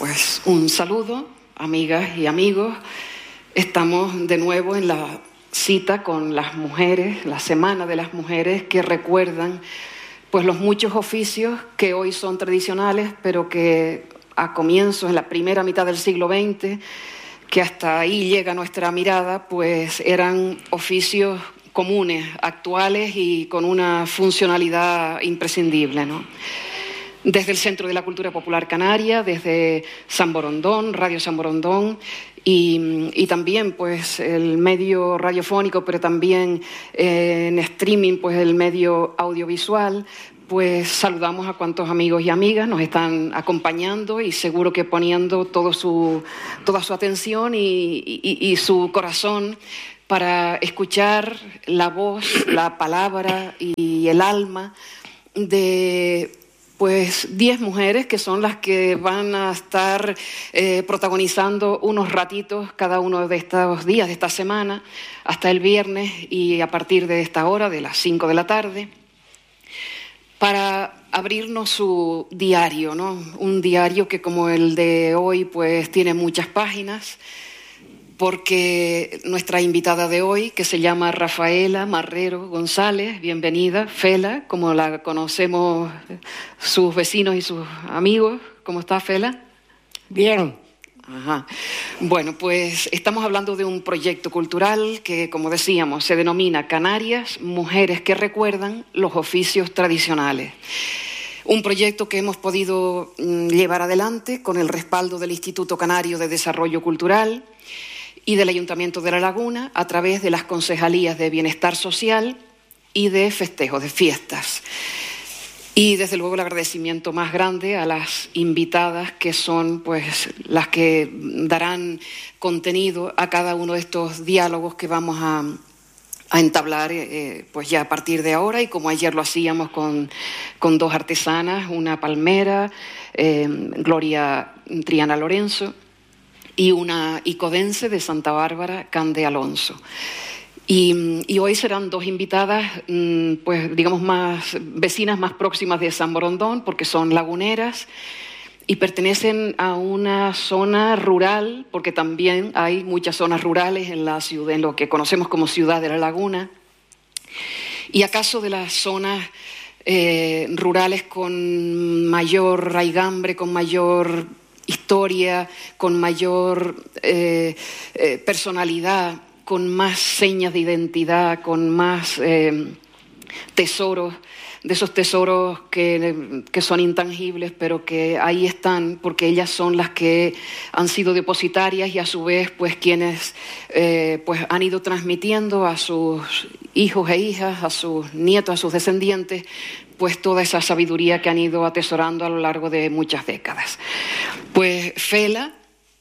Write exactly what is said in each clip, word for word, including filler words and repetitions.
pues un saludo, amigas y amigos. Estamos de nuevo en la cita con las mujeres, la Semana de las Mujeres, que recuerdan pues los muchos oficios que hoy son tradicionales, pero que a comienzos, en la primera mitad del siglo veinte, que hasta ahí llega nuestra mirada, pues eran oficios comunes, actuales y con una funcionalidad imprescindible, ¿no? Desde el Centro de la Cultura Popular Canaria, desde San Borondón, Radio San Borondón, y, y también pues el medio radiofónico, pero también eh, en streaming pues el medio audiovisual, pues saludamos a cuantos amigos y amigas nos están acompañando y seguro que poniendo todo su, toda su atención y, y, y su corazón para escuchar la voz, la palabra y el alma de pues diez mujeres que son las que van a estar eh, protagonizando unos ratitos cada uno de estos días, de esta semana, hasta el viernes y a partir de esta hora, de las cinco de la tarde, para abrirnos su diario, ¿no? Un diario que, como el de hoy, pues tiene muchas páginas, porque nuestra invitada de hoy, que se llama Rafaela Marrero González, bienvenida, Fela, como la conocemos sus vecinos y sus amigos. ¿Cómo está, Fela? Bien. Ajá. Bueno, pues estamos hablando de un proyecto cultural que, como decíamos, se denomina Canarias, Mujeres que Recuerdan los Oficios Tradicionales. Un proyecto que hemos podido llevar adelante con el respaldo del Instituto Canario de Desarrollo Cultural y del Ayuntamiento de La Laguna a través de las concejalías de Bienestar Social y de festejos, de fiestas. Y desde luego el agradecimiento más grande a las invitadas que son pues las que darán contenido a cada uno de estos diálogos que vamos a, a entablar eh, pues ya a partir de ahora, y como ayer lo hacíamos con, con dos artesanas, una palmera, eh, Gloria Triana Lorenzo, y una icodense de Santa Bárbara, Cande Alonso. Y, y hoy serán dos invitadas, pues digamos, más vecinas más próximas de San Borondón, porque son laguneras y pertenecen a una zona rural, porque también hay muchas zonas rurales en la ciudad, en lo que conocemos como Ciudad de la Laguna. Y acaso de las zonas eh, rurales con mayor raigambre, con mayor historia, con mayor eh, eh, personalidad, con más señas de identidad, con más eh, tesoros, de esos tesoros que, que son intangibles, pero que ahí están porque ellas son las que han sido depositarias y a su vez pues quienes eh, pues han ido transmitiendo a sus hijos e hijas, a sus nietos, a sus descendientes, pues toda esa sabiduría que han ido atesorando a lo largo de muchas décadas. Pues Fela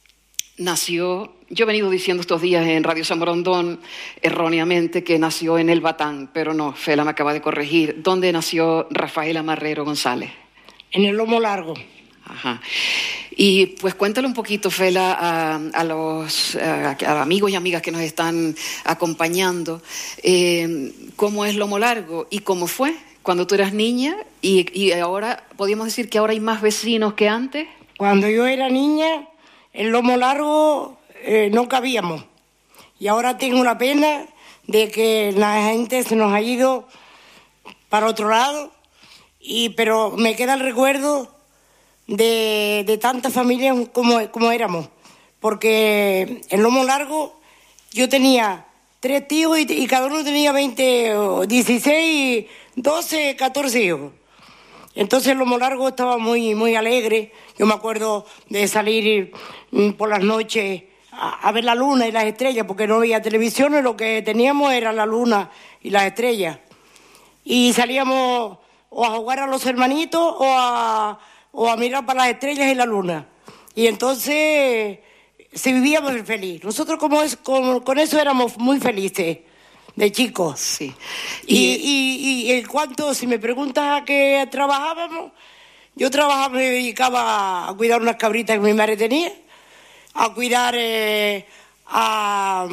nació, yo he venido diciendo estos días en Radio San Borondón erróneamente que nació en El Batán, pero no, Fela me acaba de corregir. ¿Dónde nació Rafaela Marrero González? En el Lomo Largo. Ajá. Y pues cuéntale un poquito, Fela, a, a los a, a amigos y amigas que nos están acompañando, eh, cómo es Lomo Largo y cómo fue cuando tú eras niña, y, y ahora, ¿podríamos decir que ahora hay más vecinos que antes? Cuando yo era niña, en Lomo Largo eh, no cabíamos. Y ahora tengo la pena de que la gente se nos ha ido para otro lado, y, pero me queda el recuerdo de, de tantas familias como, como éramos. Porque en Lomo Largo yo tenía tres tíos y, y cada uno tenía veinte, dieciséis, doce, catorce hijos. Entonces Lomo Largo estaba muy, muy alegre. Yo me acuerdo de salir por las noches a, a ver la luna y las estrellas, porque no había televisión y lo que teníamos era la luna y las estrellas. Y salíamos o a jugar a los hermanitos o a, o a mirar para las estrellas y la luna. Y entonces se vivía muy feliz. Nosotros como es, con, con eso éramos muy felices. De chicos. Sí. Y, y, y, y en cuanto, si me preguntas a qué trabajábamos, yo trabajaba, me dedicaba a cuidar unas cabritas que mi madre tenía, a cuidar, eh, a,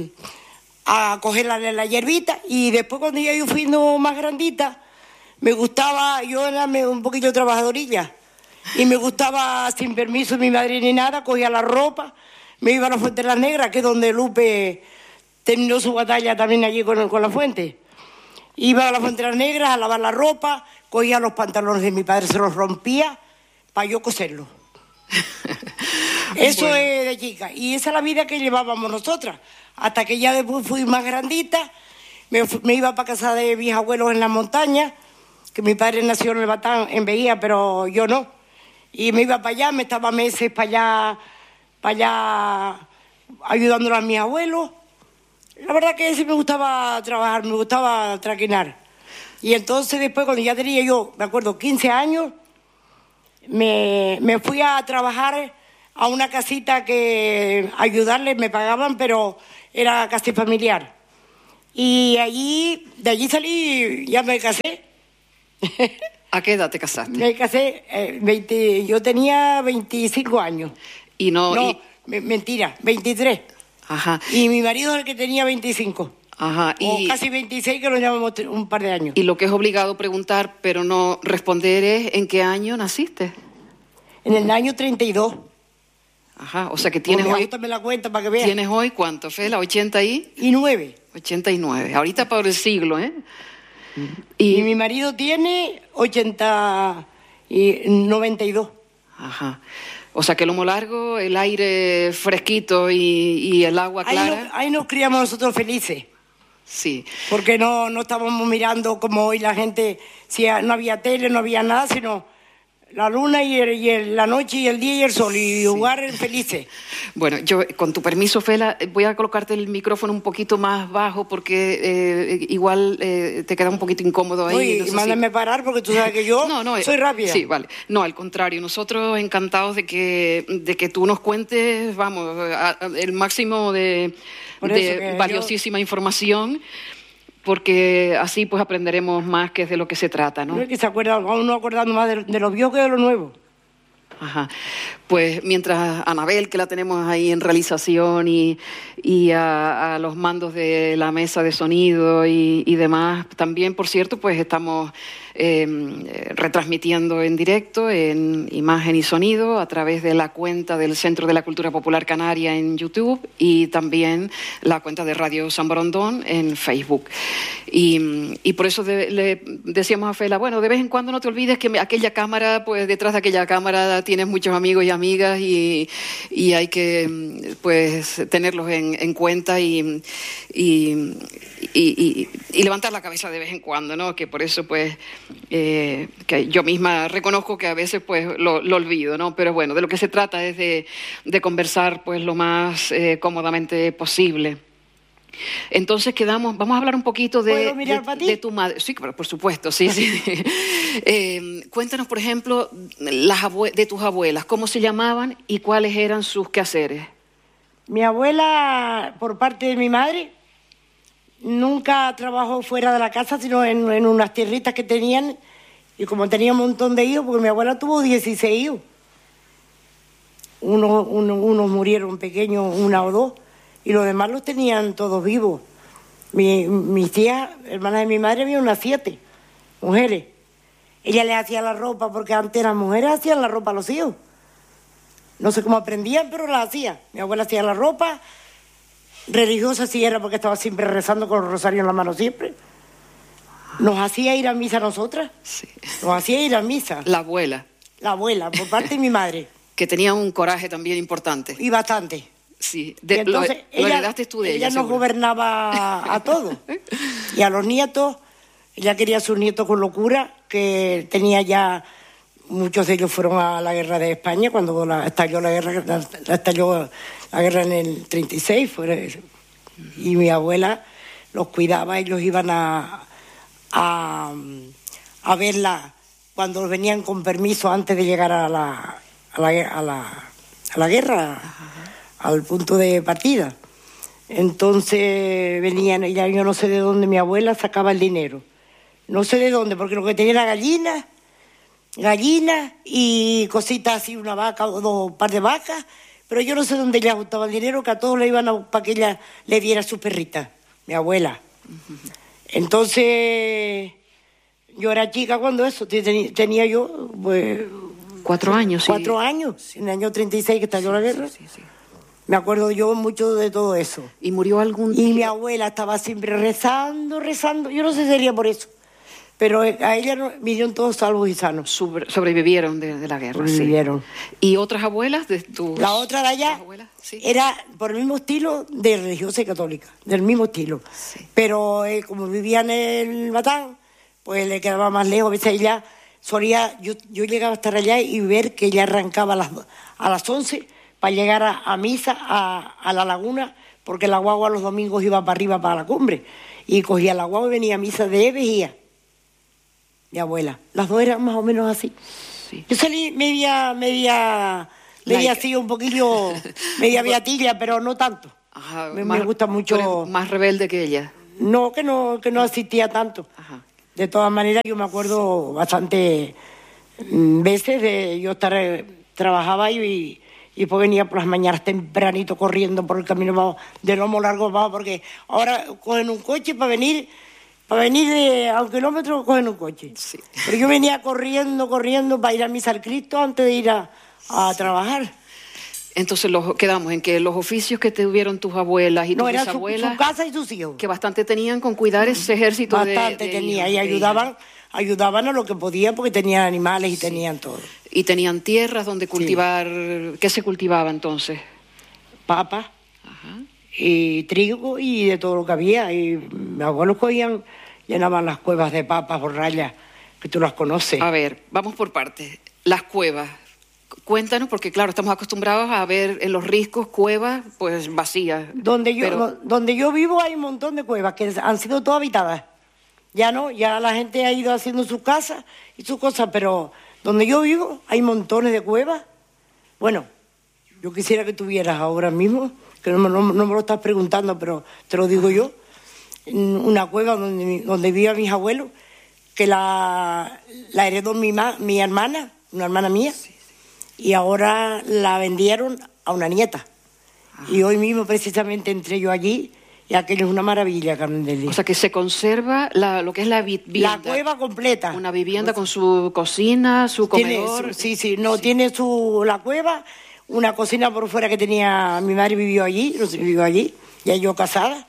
a coger la, la hierbita, y después cuando ya yo fui más grandita, me gustaba, yo era un poquito trabajadorilla, Y me gustaba, sin permiso de mi madre ni nada, cogía la ropa, me iba a la Fuente de las Negras, que es donde Lupe terminó su batalla también allí con, con la fuente. Iba a la Fuente de las Negras a lavar la ropa, cogía los pantalones de mi padre, se los rompía para yo coserlos. Eso bueno. Es de chica. Y esa es la vida que llevábamos nosotras. Hasta que ya después fui más grandita, me, me iba para casa de mis abuelos en la montaña, que mi padre nació en el Batán, en Veía, pero yo no. Y me iba para allá, me estaba meses para allá, para allá ayudándole a mis abuelos. La verdad que sí me gustaba trabajar, me gustaba traquinar. Y entonces después, cuando ya tenía yo, me acuerdo, quince años, me, me fui a trabajar a una casita que ayudarles, me pagaban, pero era casi familiar. Y allí, de allí salí, ya me casé. ¿A qué edad te casaste? Me casé, eh, veinte, yo tenía veinticinco años. Y no... No, y... me, mentira, veintitrés. Ajá. Y mi marido es el que tenía veinticinco. Ajá. Y... O casi veintiséis, que nos llevamos un par de años. Y lo que es obligado preguntar, pero no responder, es ¿en qué año naciste? En el año treinta y dos. Ajá, o sea que tienes pues hoy... me la cuenta para que veas. ¿Tienes hoy cuánto, Fela? ¿ochenta y? Y nueve. ochenta y nueve. Ahorita por el siglo, ¿eh? Y, y mi marido tiene ochenta y noventa y dos. Ajá. O sea que el lomo largo, el aire fresquito y, y el agua clara. Ahí, no, ahí nos criamos nosotros felices. Sí. Porque no, no estábamos mirando como hoy la gente, si no había tele, no había nada, sino la luna y, el, y el, la noche y el día y el sol, y sí. Jugar felices. Bueno, yo, con tu permiso, Fela, voy a colocarte el micrófono un poquito más bajo porque eh, igual eh, te queda un poquito incómodo ahí. Uy, no sé mándame si... parar porque tú sabes que yo no, no, soy rápida. Sí, vale. No, al contrario, nosotros encantados de que, de que tú nos cuentes, vamos, a, a, el máximo de, de valiosísima yo... información. Porque así pues aprenderemos más que es de lo que se trata, ¿no? No es que se acuerda, uno acordando más de, de lo viejo que de lo nuevo. Ajá. Pues mientras Anabel, que la tenemos ahí en realización, y, y a, a los mandos de la mesa de sonido y, y demás, también, por cierto, pues estamos eh, retransmitiendo en directo, en imagen y sonido, a través de la cuenta del Centro de la Cultura Popular Canaria en YouTube y también la cuenta de Radio San Borondón en Facebook. Y, y por eso de, le decíamos a Fela, bueno, de vez en cuando no te olvides que aquella cámara, pues detrás de aquella cámara tienes muchos amigos y amigas y, y hay que pues tenerlos en, en cuenta y, y, y, y, y levantar la cabeza de vez en cuando, ¿no? Que por eso pues eh, que yo misma reconozco que a veces pues lo, lo olvido, ¿no? Pero bueno, de lo que se trata es de, de conversar pues lo más eh, cómodamente posible. Entonces quedamos, vamos a hablar un poquito de, ¿Puedo mirar de, para ti? de tu madre. Sí, por supuesto, sí, sí. eh, cuéntanos, por ejemplo, las abue- de tus abuelas, cómo se llamaban y cuáles eran sus quehaceres. Mi abuela, por parte de mi madre, nunca trabajó fuera de la casa, sino en, en unas tierritas que tenían, y como tenía un montón de hijos, porque mi abuela tuvo dieciséis hijos. Unos, unos, unos murieron pequeños, una o dos, y los demás los tenían todos vivos. Mi, mis tías, hermanas de mi madre, había unas siete mujeres. Ella les hacía la ropa, porque antes las mujeres hacían la ropa a los hijos. No sé cómo aprendían, pero la hacía. Mi abuela hacía la ropa, religiosa sí era, porque estaba siempre rezando con el rosario en la mano siempre. Nos hacía ir a misa a nosotras. Sí. Nos hacía ir a misa. La abuela. La abuela, por parte de mi madre. Que tenía un coraje también importante. Y bastante. Sí, de, y entonces, lo, ella, lo heredaste tú de ella. Ella nos seguro. gobernaba a todos. Y a los nietos, ella quería a sus nietos con locura, que tenía ya, muchos de ellos fueron a la guerra de España, cuando la, estalló la guerra, la, estalló la guerra en el treinta y seis, fue, y mi abuela los cuidaba, ellos iban a, a, a verla cuando venían con permiso antes de llegar a la, a la, a la, a la guerra. Ajá. Al punto de partida. Entonces venían, ella, yo no sé de dónde mi abuela sacaba el dinero. No sé de dónde, porque lo que tenía era gallinas, gallinas y cositas así, una vaca o dos un par de vacas, pero yo no sé dónde ella juntaba el dinero, que a todos le iban a, para que ella le diera a su perrita, mi abuela. Entonces, yo era chica cuando eso, tenía yo pues Cuatro años, sí. Cuatro años, en el año treinta y seis que estalló sí, la guerra. Sí, sí, sí. Me acuerdo yo mucho de todo eso. ¿Y murió algún Y tío? mi abuela estaba siempre rezando, rezando. Yo no sé si sería por eso. Pero a ella no, vinieron todos salvos y sanos. Sobre- sobrevivieron de, de la guerra. Sobrevivieron. Sí. ¿Y otras abuelas de tus? La otra de allá abuelas? Sí. era por el mismo estilo de religiosa y católica, del mismo estilo. Sí. Pero eh, como vivía en el Batán, pues le quedaba más lejos. A veces ella solía, yo, yo llegaba a estar allá y ver que ella arrancaba a las, a las once para llegar a, a misa, a, a la laguna, porque la guagua los domingos iba para arriba, para la cumbre. Y cogía la guagua y venía a misa de Vejía, mi abuela. Las dos eran más o menos así. Sí. Yo salí media, media, media Like. así, un poquillo, media beatilla, pero no tanto. Ajá, me, más- me gusta tú mucho. eres más rebelde que ella. No, que no, que no asistía tanto. Ajá. De todas maneras, yo me acuerdo bastante mm, veces de yo estar, eh, trabajaba y, y después venía por las mañanas tempranito corriendo por el camino bajo, de lomo largo bajo, porque ahora cogen un coche para venir, para venir de a un kilómetro cogen un coche. Sí. Pero yo venía corriendo, corriendo para ir a misa al Cristo antes de ir a, a trabajar. Entonces los, quedamos en que los oficios que tuvieron tus abuelas y No, tus era su, bisabuelas, su casa y sus hijos. que bastante tenían con cuidar ese ejército de- Bastante de, tenía, hijos, y de ayudaban, hijas. ayudaban a lo que podían porque tenían animales y tenían todo. Y tenían tierras donde cultivar. ¿Qué se cultivaba entonces? Papas Ajá. y trigo y de todo lo que había. Y mis abuelos cogían, llenaban las cuevas de papas, borrallas, que tú las conoces. A ver, vamos por partes. Las cuevas. Cuéntanos, porque claro, estamos acostumbrados a ver en los riscos cuevas pues vacías. Donde yo, Pero- no- donde yo vivo hay un montón de cuevas que han sido todas habitadas. Ya no, ya la gente ha ido haciendo sus casas y sus cosas, pero donde yo vivo hay montones de cuevas. Bueno, yo quisiera que tuvieras ahora mismo, que no, me- no, no me lo estás preguntando, pero te lo digo yo, una cueva donde, mi- donde vivían mis abuelos, que la, la heredó mi, ma- mi hermana, una hermana mía, y ahora la vendieron a una nieta. Y hoy mismo precisamente entré yo allí y aquello es una maravilla, Carmen del Día. O sea que se conserva la, lo que es la vi- vivienda. La cueva completa. Una vivienda con su cocina, su Tiene comedor. su- sí, sí, no, tiene su la cueva, una cocina por fuera que tenía, mi madre vivió allí, no sé, vivió allí, ya yo casada,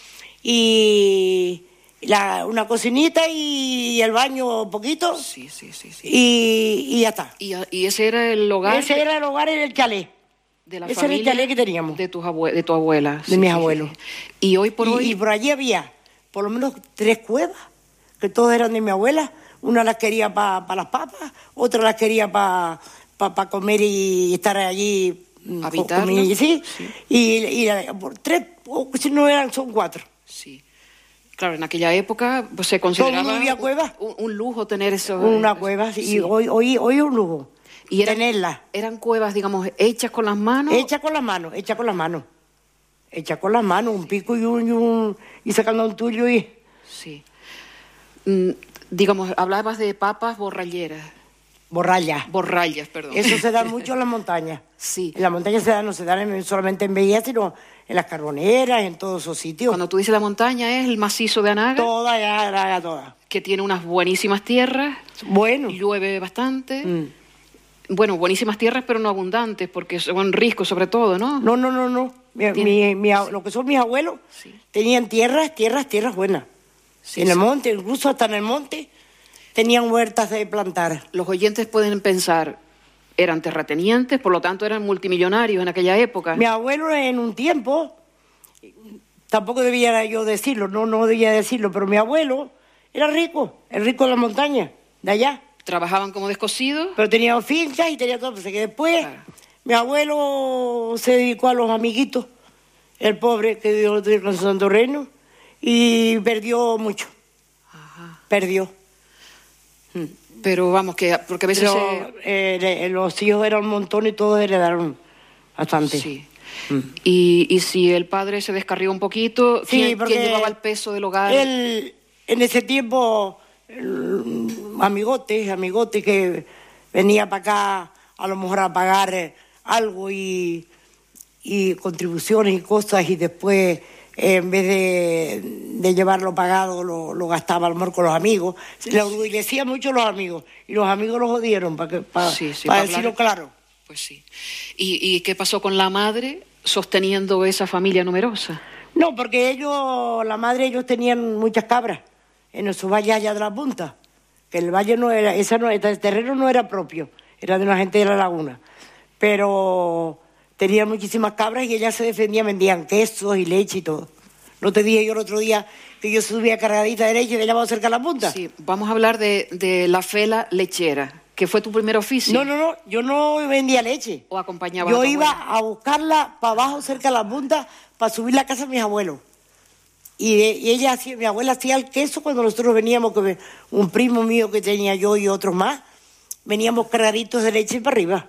y la, una cocinita y el baño poquito, Sí, sí, sí, sí. y, y ya está. Y, y ese era el hogar Ese era el hogar en el chalet, de la ese era el familia chalet que teníamos, de, tus abue- de tu abuela. de mis abuelos. Y hoy por y, hoy, y por allí había por lo menos tres cuevas, que todas eran de mi abuela. Una las quería para las papas, otra las quería para pa, pa comer y estar allí. mm, Habitarlas, con- con- sí. sí. Y, y la- por tres, o si no eran, son cuatro. sí. Claro, en aquella época pues, se consideraba mundo vivía un, cueva. un- un lujo tener eso. Una cueva, sí, sí. y hoy, hoy, hoy es un lujo Y eran, tenerla. eran cuevas, digamos, hechas con las manos. Hecha con las manos, hecha con las manos. Hecha con las manos, un pico y un, y, un, y sacando un tuyo y... Sí. Mm, digamos, hablabas de papas borralleras. borralla. Borrallas, perdón. Eso se da mucho en las montañas. Sí. En las montañas se da, no se dan en- solamente en Veguía, sino en las carboneras, en todos esos sitios. Cuando tú dices la montaña es el macizo de Anaga, Toda, ya, ya, ya, toda. que tiene unas buenísimas tierras, Bueno. llueve bastante. Mm. Bueno, buenísimas tierras, pero no abundantes, porque son riscos sobre todo, ¿no? No, no, no, no. Mi- Tiene- mi- mi ab- lo que son mis abuelos Sí. tenían tierras, tierras, tierras buenas. Sí, en el sí. monte, incluso hasta en el monte, tenían huertas de plantar. Los oyentes pueden pensar, eran terratenientes, por lo tanto eran multimillonarios en aquella época. Mi abuelo en un tiempo, tampoco debía yo decirlo, no, no debía decirlo, pero mi abuelo era rico, el rico de la montaña, de allá. Trabajaban como descosidos. Pero tenía fincas y tenía todo. Pues, que después Claro. mi abuelo se dedicó a los amiguitos, el pobre que Dios lo tenga con su santo reino, y perdió mucho. Ajá. Perdió. Pero vamos, que porque a veces Pero, se- eh, le- los hijos eran un montón y todos heredaron bastante. Sí. Y, y si el padre se descarrió un poquito, Sí, ¿quién, porque quién llevaba el peso del hogar? Él, en ese tiempo, el- amigotes, amigotes que venía para acá a lo mejor a pagar eh, algo y, y contribuciones y cosas, y después en vez de, de llevarlo pagado, lo, lo gastaba a lo mejor con los amigos. Le orgullecía mucho los amigos, y los amigos lo jodieron, para pa, sí, sí, pa pa decirlo hablar. claro. Pues sí. ¿Y, ¿Y qué pasó con la madre sosteniendo esa familia numerosa? No, porque ellos, la madre, ellos tenían muchas cabras en esos valles allá de la punta, que el valle no era, esa no, este terreno no era propio, era de una gente de la laguna, pero tenían muchísimas cabras y ellas se defendían, vendían quesos y leche y todo. ¿No te dije yo el otro día que yo subía cargadita de leche y me llamaba cerca de la punta? Sí, vamos a hablar de, de la fela lechera, que fue tu primer oficio. No, no, no, yo no vendía leche. ¿O acompañaba Yo a tu iba abuela? a buscarla para abajo, cerca de la punta, para subir la casa de mis abuelos. Y, de, y ella hacía, mi abuela hacía el queso cuando nosotros veníamos, que un primo mío que tenía yo y otros más, veníamos cargaditos de leche para arriba.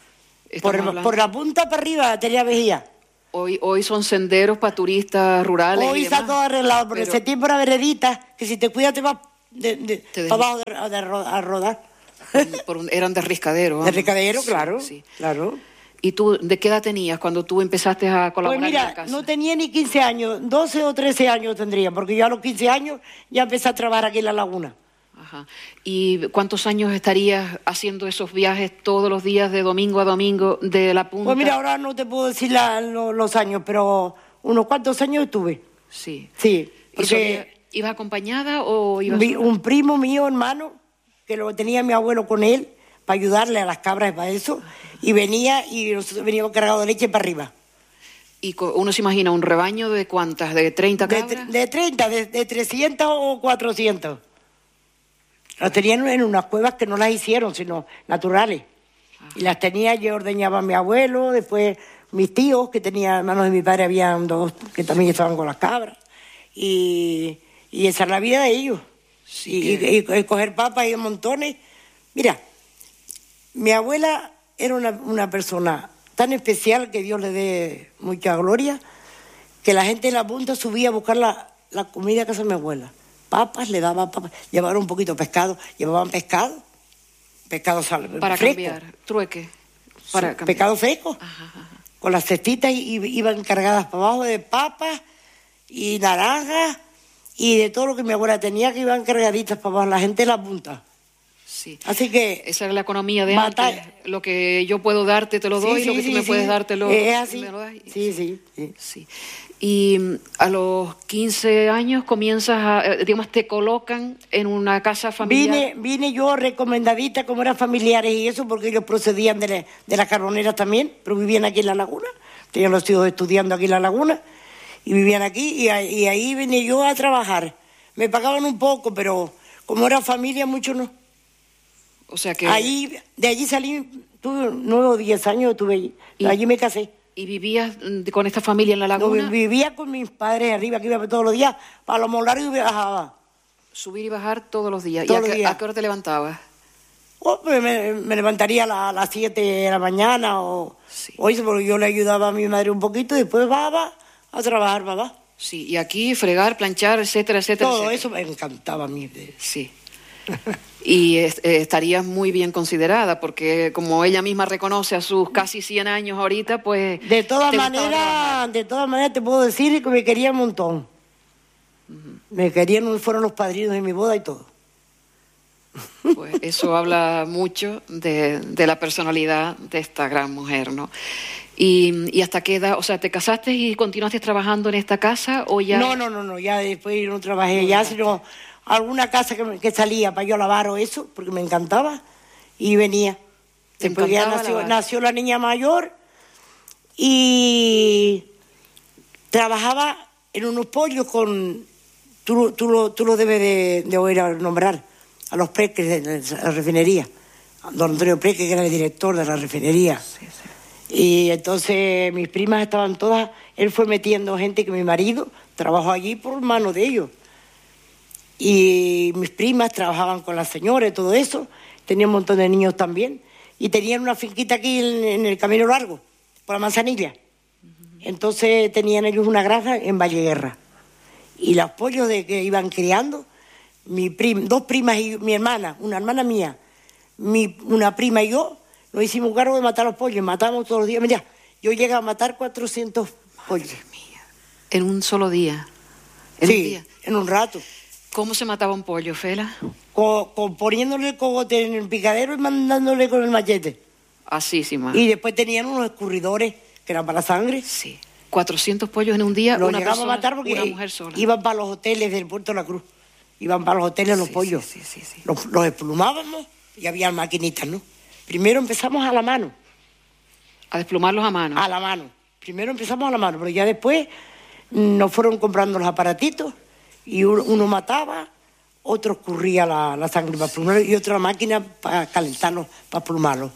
Por, por la punta para arriba tenía vejía. Hoy, hoy son senderos para turistas rurales. Hoy y está demás, todo arreglado, pero, pero ese tiempo era veredita, que si te cuidas te vas de, de, para abajo de, de, a rodar. Por, por un, eran de riscadero. De riscadero, sí, claro, sí. claro. ¿Y tú de qué edad tenías cuando tú empezaste a colaborar pues mira, en la casa? No tenía ni quince años, doce o trece años tendría, porque yo a los quince años ya empecé a trabajar aquí en la laguna. Ajá. ¿Y cuántos años estarías haciendo esos viajes todos los días de domingo a domingo de la punta? Pues mira, ahora no te puedo decir la, lo, los años, pero unos cuantos años estuve. Sí. Sí. Porque ¿ibas acompañada o ibas sola? Un primo mío, hermano, que lo tenía mi abuelo con él, para ayudarle a las cabras para eso, y venía y nosotros veníamos cargados de leche para arriba. ¿Y uno se imagina un rebaño de cuántas? ¿De treinta cabras? De, de treinta, de, de trescientos o cuatrocientos. Las tenían en unas cuevas que no las hicieron, sino naturales. Ajá. Y las tenía, yo ordeñaba a mi abuelo, después mis tíos, que tenían hermanos de mi padre, habían dos que también estaban con las cabras. Y, y esa es la vida de ellos. Sí, y, que... y, y, y coger papas y montones. Mira, mi abuela era una, una persona tan especial, que Dios le dé mucha gloria, que la gente en la punta subía a buscar la, la comida a casa de mi abuela. Papas, le daban papas, llevaban un poquito de pescado, llevaban pescado, pescado sal, para fresco. Cambiar, trueque. Para sí, cambiar. Pescado fresco, ajá, ajá. Con las cestitas y, y, iban cargadas para abajo de papas y naranjas y de todo lo que mi abuela tenía, que iban cargaditas para abajo, la gente en la punta. Sí. Así que esa es la economía de matar... antes. Lo que yo puedo darte te lo doy, sí, lo que sí, tú me sí, puedes sí. dar te lo, es así. me lo das. Sí, sí, sí, sí. Y a los quince años comienzas a, digamos, te colocan en una casa familiar. Vine, vine yo recomendadita, como eran familiares y eso, porque ellos procedían de la, de la carbonera también, pero vivían aquí en la laguna. Tenían los hijos estudiando aquí en la laguna y vivían aquí, y, y ahí vine yo a trabajar. Me pagaban un poco, pero como era familia, mucho no. O sea que... Allí, de allí salí, tuve nueve o diez años, estuve allí. ¿Y, allí me casé. ¿Y vivías con esta familia en la laguna? No, vivía con mis padres arriba, que iba todos los días, para los largos y bajaba. Subir y bajar todos los días. Todos ¿Y a, los qué, días. a qué hora te levantabas? Oh, pues me, me levantaría a, la, a las siete de la mañana, o, sí. o eso, porque yo le ayudaba a mi madre un poquito, y después bajaba a trabajar, papá. Sí, y aquí fregar, planchar, etcétera, etcétera. Todo etcétera. eso me encantaba a mí. Sí. Y eh, estarías muy bien considerada, porque como ella misma reconoce a sus casi cien años ahorita, pues... De todas maneras, de todas maneras te puedo decir que me querían un montón. Uh-huh. Me querían, fueron los padrinos de mi boda y todo. Pues eso habla mucho de, de la personalidad de esta gran mujer, ¿no? Y, y hasta qué edad, o sea, ¿te casaste y continuaste trabajando en esta casa o ya...? No, no, no, no, ya después no trabajé no, ya, sino alguna casa que, que salía para yo lavar o eso, porque me encantaba, y venía. Después ya nació, nació la niña mayor y trabajaba en unos pollos con... Tú, tú, lo, tú lo debes de, de oír nombrar, a los Preques de la refinería. Don Antonio Preque, que era el director de la refinería. Sí, sí. Y entonces mis primas estaban todas... Él fue metiendo gente que mi marido trabajó allí por mano de ellos. Y mis primas trabajaban con las señoras y todo eso. Tenía un montón de niños también. Y tenían una finquita aquí en, en el Camino Largo, por la Manzanilla. Uh-huh. Entonces tenían ellos una granja en Valleguerra. Y los pollos de que iban criando, mi prim, dos primas y mi hermana, una hermana mía, mi, una prima y yo, nos hicimos cargo de matar los pollos. Matábamos todos los días. Mira, yo llegué a matar cuatrocientos pollos. En un solo día. ¿En sí, un día? En un rato. ¿Cómo se mataba un pollo, Fela? Con, con poniéndole el cogote en el picadero y mandándole con el machete. Así, sí, más. Y después tenían unos escurridores que eran para la sangre. Sí. cuatrocientos pollos en un día, Los una llegamos persona, a matar porque una mujer sola. Iban para los hoteles del Puerto de la Cruz. Iban para los hoteles los Sí, pollos. sí, sí, sí, sí. Los, los desplumábamos y había maquinitas, ¿no? Primero empezamos a la mano. A desplumarlos a mano. A la mano. Primero empezamos a la mano, pero ya después nos fueron comprando los aparatitos y uno, uno mataba, otro escurría la, la sangre para plumarlo y otra máquina para calentarlo, para plumarlo.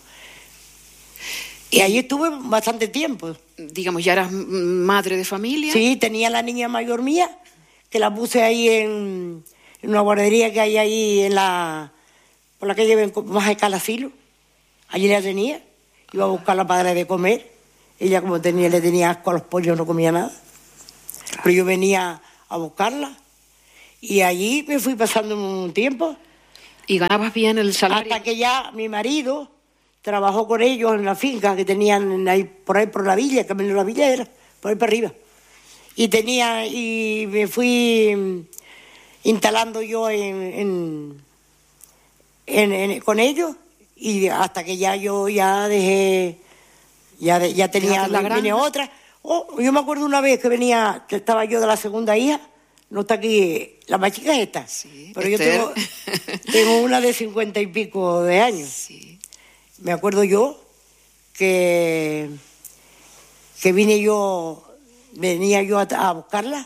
Y ahí estuve bastante tiempo. Digamos, ¿ya eras madre de familia? Sí, tenía la niña mayor mía, que la puse ahí en, en una guardería que hay ahí en la... por la calle más de Calacilo. Allí la tenía. Iba a buscarla para darle de comer. Ella, como tenía, le tenía asco a los pollos, no comía nada. Pero yo venía a buscarla. Y allí me fui pasando un tiempo. ¿Y ganabas bien el salario? Hasta que ya mi marido trabajó con ellos en la finca que tenían ahí, por ahí por la villa, Camino de la Villa era, por ahí para arriba. Y tenía, y me fui instalando yo en, en, en, en con ellos, y hasta que ya yo ya dejé, ya, de, ya tenía, la viene otra. Oh, yo me acuerdo una vez que venía, que estaba yo de la segunda hija, no está aquí, la más chica es esta, sí, pero Esther. yo tengo, tengo una de cincuenta y pico de años. Sí. Me acuerdo yo que, que vine yo, venía yo a, a buscarla,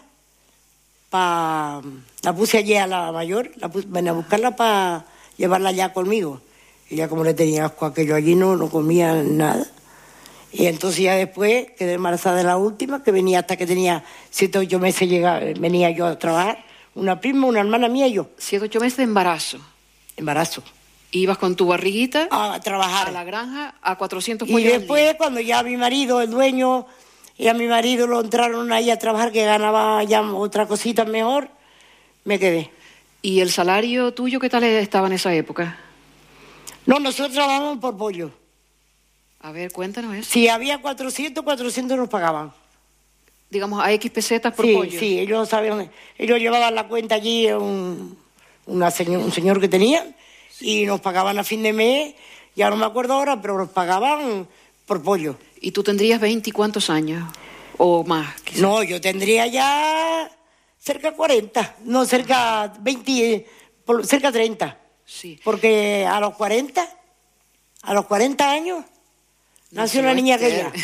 pa, la puse allí a la mayor, la puse, venía a buscarla para llevarla allá conmigo. Y ya como le tenía asco a aquello allí, no, no comía nada. Y entonces ya después quedé embarazada de la última, que venía hasta que tenía siete o ocho meses, llegaba, venía yo a trabajar, una prima, una hermana mía y yo. Siete, ocho meses de embarazo. Embarazo. Ibas con tu barriguita A trabajar. a la granja a cuatrocientos Y pollos al después, día. cuando ya mi marido, el dueño, y a mi marido lo entraron ahí a trabajar, que ganaba ya otra cosita mejor, me quedé. ¿Y el salario tuyo qué tal estaba en esa época? No, nosotros trabajamos por pollo. A ver, cuéntanos eso. Si había cuatrocientos, cuatrocientos nos pagaban. Digamos, a X pesetas por Sí, pollo. sí, ellos sabían, ellos llevaban la cuenta allí a un, una señor, un señor que tenían, y nos pagaban a fin de mes, ya no me acuerdo ahora, pero nos pagaban por pollo. ¿Y tú tendrías veinte y cuántos años? ¿O más, quizás? No, yo tendría ya cerca de cuarenta, no, cerca veinte, por- cerca de treinta. Sí. Porque a los cuarenta, a los cuarenta años, nació una niña que ya.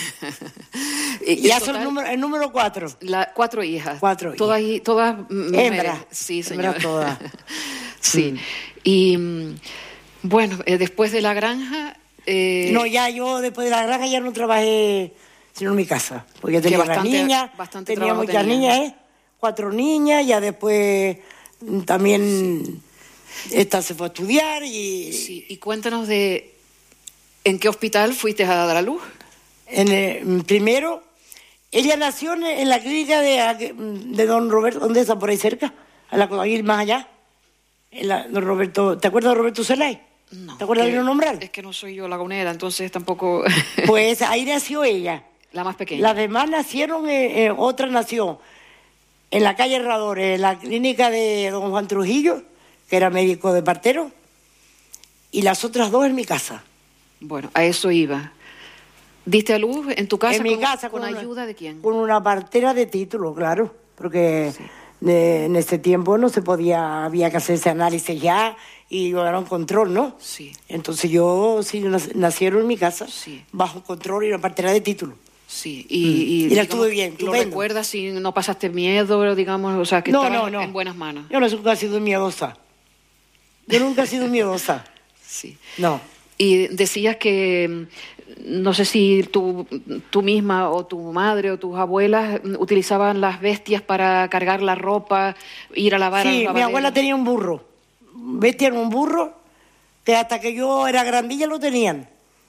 y Ya en son el total, número, el número cuatro. la- cuatro hijas. Cuatro Todas, hi- todas mujeres. Hembras. Sí, Hembras señora. todas. Sí. Mm. Y mm, bueno, eh, después de la granja... eh, No, ya yo después de la granja ya no trabajé sino en mi casa. Porque yo tenía Que bastante- las niñas, bastante tenía trabajo muchas tenía. niñas, ¿eh? Cuatro niñas, ya después mm, también esta se fue a estudiar y... sí, y cuéntanos de... ¿En qué hospital fuiste a dar a luz? En el, primero, ella nació en, en la clínica de, de don Roberto, ¿dónde está? Por ahí cerca, a la, ahí más allá. En la, don Roberto, ¿te acuerdas de Roberto Celay? No. ¿Te acuerdas que- de no nombrar? Es que no soy yo lagunera, entonces tampoco... Pues ahí nació ella. la más pequeña. Las demás nacieron, eh, eh, otra nació en la calle Herradores, en la clínica de don Juan Trujillo, que era médico de partero, y las otras dos en mi casa. Bueno, a eso iba. ¿Diste a luz en tu casa? en mi con, casa. ¿Con, una- ayuda de quién? Con una partera de título, claro, porque de- en ese tiempo no se podía, había que hacerse análisis ya y llevar un control, ¿no? Sí. Entonces yo, sí, nac- nacieron en mi casa, Sí. bajo control y una partera de título. Mm. Sí, y, y, Y la digamos, estuve bien, ¿lo estupendo. recuerdas si no pasaste miedo, digamos, o sea, que No, estabas no, no. en buenas manos? Yo no nunca he sido miedosa. Yo nunca he sido miedosa. Sí. No. Y decías que, mm, no sé si tú, tú misma o tu madre o tus abuelas mm, utilizaban las bestias para cargar la ropa, ir a lavar a los Sí, mi lavaderos. abuela tenía un burro. Bestia en un burro, que hasta que yo era grandilla lo tenían.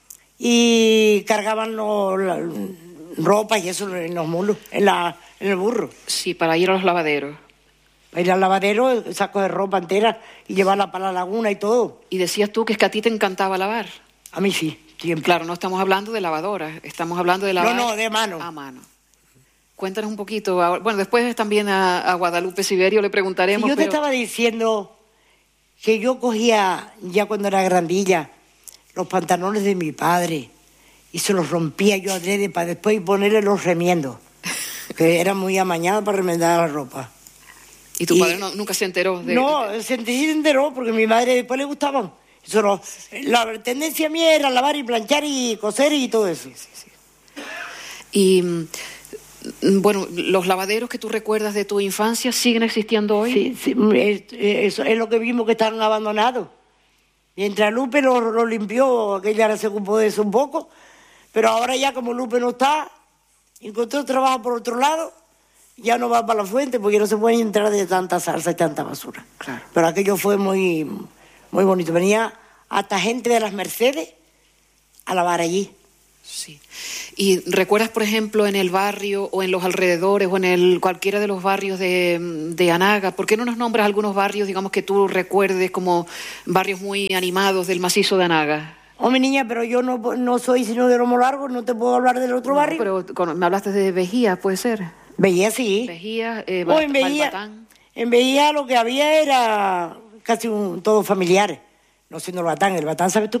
Y cargaban los, la, ropa y eso en los mulos, en, la, en el burro. Sí, para ir a los lavaderos. Para ir al lavadero, saco de ropa entera y llevarla para la laguna y todo. Y decías tú que es que a ti te encantaba lavar. A mí sí, siempre. Claro, no estamos hablando de lavadoras, estamos hablando de lavar no, de mano. a mano. Cuéntanos un poquito. Bueno, después también a, a Guadalupe Siberio le preguntaremos. Si yo te pero... estaba diciendo que yo cogía, ya cuando era grandilla, los pantalones de mi padre y se los rompía yo adrede para después ponerle los remiendos, que era muy amañado para remendar la ropa. ¿Y tu y, padre no, nunca se enteró de...? No, se enteró porque a mi madre después le gustaban. Eso, la tendencia mía era lavar y planchar y coser y todo eso. Sí, sí, sí. Y... Bueno, ¿los lavaderos que tú recuerdas de tu infancia siguen existiendo hoy? Sí, sí, eso es lo que vimos que están abandonados. Mientras Lupe lo, lo limpió, aquella se ocupó de eso un poco, pero ahora ya como Lupe no está, encontró trabajo por otro lado, ya no va para la fuente porque no se puede entrar de tanta salsa y tanta basura. Claro. Pero aquello fue muy, muy bonito. Venía hasta gente de las Mercedes a lavar allí. Sí. ¿Y recuerdas, por ejemplo, en el barrio o en los alrededores o en el cualquiera de los barrios de, de Anaga? ¿Por qué no nos nombras algunos barrios, digamos, que tú recuerdes como barrios muy animados del macizo de Anaga? Hombre, niña, pero yo no, no soy sino de Lomo Largo, no te puedo hablar del otro no, barrio. Pero con, me hablaste de Vejía, ¿puede ser? Vejía, sí. Vejía, eh, o en Vejía, en Vejía lo que había era casi un, todo familiar. No siendo el Batán. El Batán, ¿sabes tú?